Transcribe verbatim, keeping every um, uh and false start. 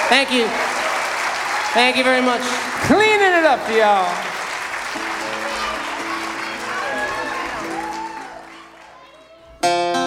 Thank you. Thank you very much. Cleaning it up, y'all.